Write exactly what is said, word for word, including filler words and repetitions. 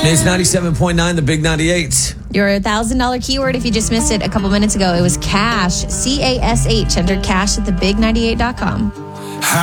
It's ninety-seven point nine, the Big ninety-eight. Your one thousand dollars keyword, if you just missed it a couple minutes ago, it was cash, C A S H. Enter cash at the big ninety-eight dot com.